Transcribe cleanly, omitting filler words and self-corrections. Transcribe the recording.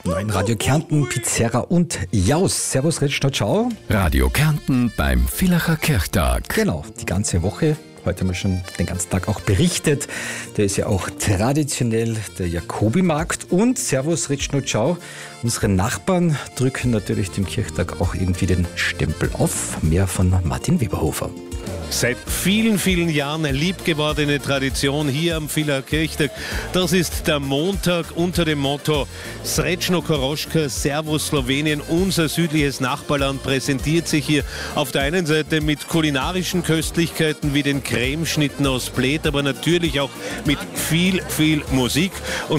Neuen Radio Kärnten, Pizzeria und Jaus. Servus, Retschno, ciao. Radio Kärnten beim Villacher Kirchtag. Genau, die ganze Woche. Heute haben wir schon den ganzen Tag auch berichtet. Der ist ja auch traditionell der Jakobimarkt. Und Servus, Retschno, ciao. Unsere Nachbarn drücken natürlich dem Kirchtag auch irgendwie den Stempel auf. Mehr von Martin Weberhofer. Seit vielen, vielen Jahren eine liebgewordene Tradition hier am Villacher Kirchtag. Das ist der Montag unter dem Motto Srećno Koroška, Servus Slowenien. Unser südliches Nachbarland präsentiert sich hier auf der einen Seite mit kulinarischen Köstlichkeiten wie den Cremeschnitten aus Bled, aber natürlich auch mit viel, viel Musik. Und